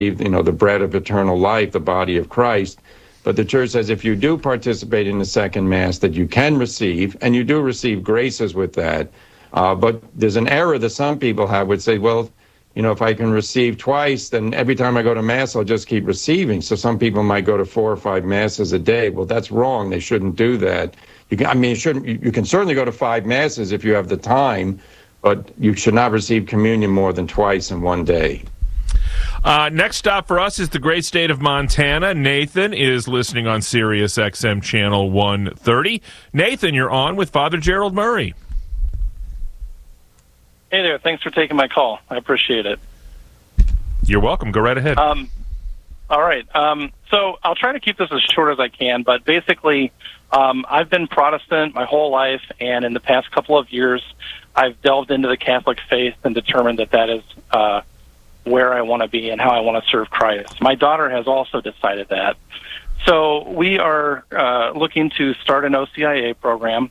the bread of eternal life, the body of Christ. But the church says if you do participate in the second Mass, that you can receive, and you do receive graces with that. But there's an error that some people have, would say, well, if I can receive twice, then every time I go to Mass, I'll just keep receiving. So some people might go to 4 or 5 Masses a day. Well, that's wrong. They shouldn't do that. You can certainly go to 5 Masses if you have the time, but you should not receive communion more than twice in one day. Next stop for us is the great state of Montana. Nathan is listening on Sirius XM Channel 130. Nathan, you're on with Father Gerald Murray. Hey there. Thanks for taking my call. I appreciate it. You're welcome. Go right ahead. All right. So I'll try to keep this as short as I can, but basically I've been Protestant my whole life, and in the past couple of years I've delved into the Catholic faith and determined that is where I want to be and how I want to serve Christ. My daughter has also decided that. So we are looking to start an OCIA program.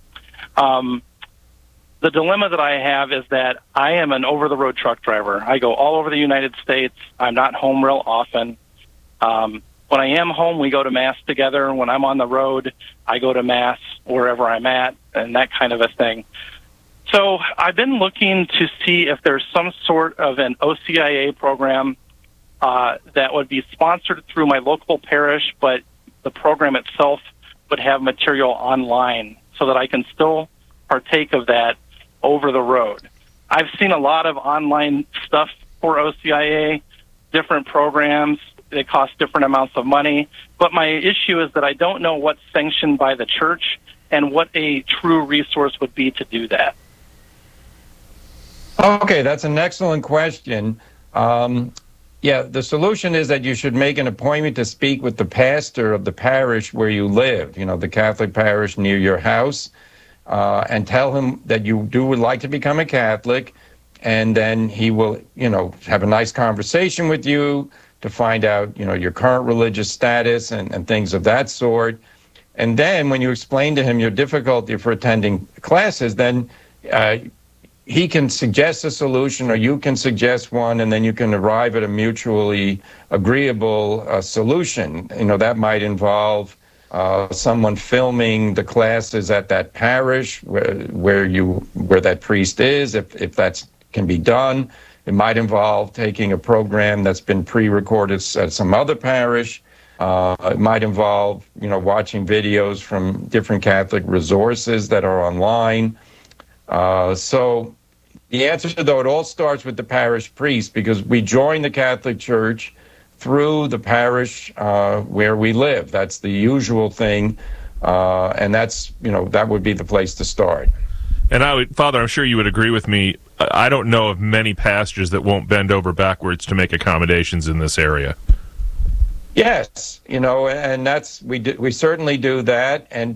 The dilemma that I have is that I am an over-the-road truck driver. I go all over the United States. I'm not home real often. When I am home, we go to Mass together. When I'm on the road, I go to Mass wherever I'm at and that kind of a thing. So I've been looking to see if there's some sort of an OCIA program that would be sponsored through my local parish, but the program itself would have material online so that I can still partake of that over the road. I've seen a lot of online stuff for OCIA, different programs. They cost different amounts of money. But my issue is that I don't know what's sanctioned by the church and what a true resource would be to do that. Okay, that's an excellent question. The solution is that you should make an appointment to speak with the pastor of the parish where you live, the Catholic parish near your house, and tell him that you would like to become a Catholic, and then he will, have a nice conversation with you to find out, your current religious status and things of that sort. And then when you explain to him your difficulty for attending classes, then he can suggest a solution or you can suggest one, and then you can arrive at a mutually agreeable solution. That might involve someone filming the classes at that parish where that priest is, if that can be done. It might involve taking a program that's been pre-recorded at some other parish. It might involve, watching videos from different Catholic resources that are online. So the answer, though, it all starts with the parish priest, because we join the Catholic Church through the parish where we live. That's the usual thing, and that's, that would be the place to start. And Father, I'm sure you would agree with me, I don't know of many pastors that won't bend over backwards to make accommodations in this area. Yes, and we certainly do that. And,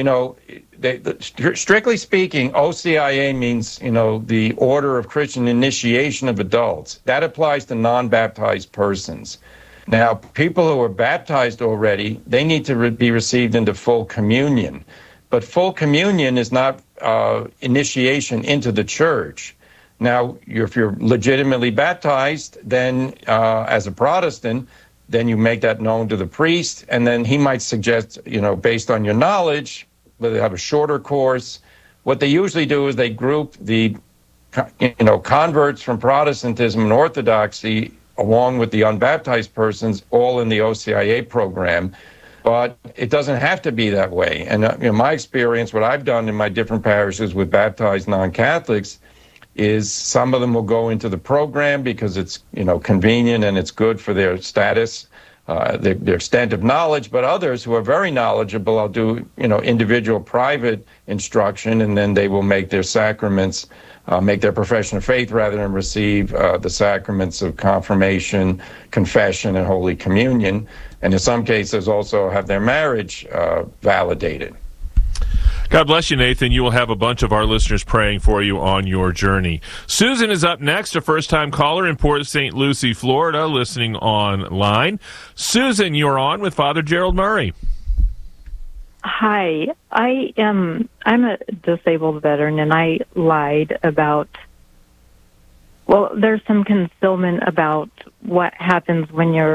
strictly speaking, OCIA means, the Order of Christian Initiation of Adults. That applies to non-baptized persons. Now, people who are baptized already, they need to be received into full communion. But full communion is not initiation into the church. Now, if you're legitimately baptized, then as a Protestant, then you make that known to the priest, and then he might suggest, based on your knowledge, whether they have a shorter course. What they usually do is they group the, converts from Protestantism and Orthodoxy along with the unbaptized persons all in the OCIA program. But it doesn't have to be that way. And in my experience, what I've done in my different parishes with baptized non-Catholics is some of them will go into the program because it's, convenient and it's good for their status, their extent of knowledge. But others who are very knowledgeable, I'll do, individual private instruction, and then they will make their sacraments, make their profession of faith rather than receive the sacraments of confirmation, confession, and Holy Communion. And in some cases also have their marriage validated. God bless you, Nathan. You will have a bunch of our listeners praying for you on your journey. Susan is up next, a first-time caller in Port St. Lucie, Florida, listening online. Susan, you're on with Father Gerald Murray. Hi. I'm a disabled veteran, and I lied about Well, there's some concealment about what happens when you're